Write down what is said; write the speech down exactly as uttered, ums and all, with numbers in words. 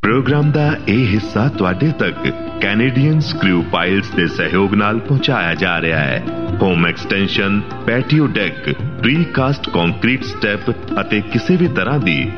Programme ਦਾ ਇਹ ਹਿੱਸਾ ਤੁਹਾਡੇ ਤੱਕ ਕੈਨੇਡੀਅਨ ਸਕਰੂ ਪਾਈਲਸ ਦੇ ਸਹਿਯੋਗ ਨਾਲ ਪਹੁੰਚਾਇਆ ਜਾ ਰਿਹਾ ਹੈ। Home extension, patio deck, ਪ੍ਰੀਕਾਸਟ concrete step ਅਤੇ ਕਿਸੇ ਵੀ ਤਰ੍ਹਾਂ ਦੀ